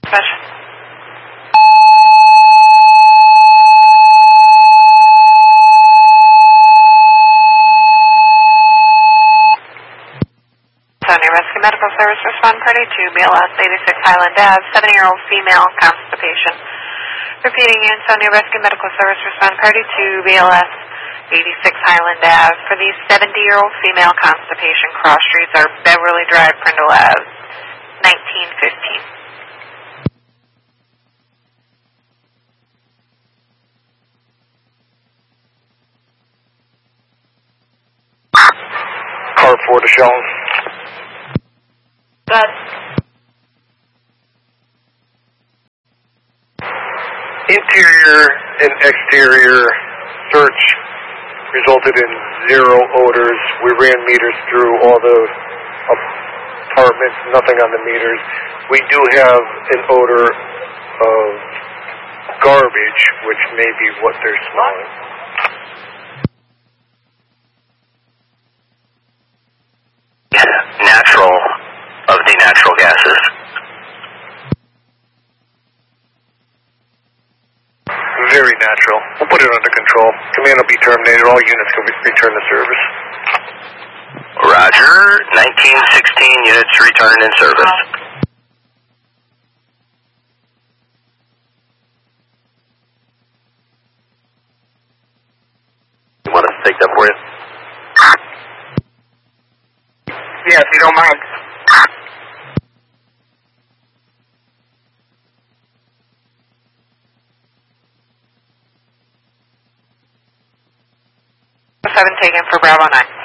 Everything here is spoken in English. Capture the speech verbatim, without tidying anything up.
dispatch. Sunny Rescue Medical Service respond party to B L S eighty-six Highland Ave, seventy-year-old female, constipation. Repeating in Sunny Rescue Medical Service respond party to B L S eighty-six Highland Ave. For the seventy-year-old female, constipation. Cross streets are Beverly Drive, Prindle Ave, nineteen fifteen. Car four to Shelton. Good. Interior and exterior search resulted in zero odors. We ran meters through all the apartments, nothing on the meters. We do have an odor of garbage, which may be what they're smelling. Natural of the natural gases. Very natural. We'll put it under control. Command will be terminated. All units can return to service. Roger. nineteen sixteen units returning in service. You want us to take that for you? Yeah, if you don't mind. seven taken for Bravo nine.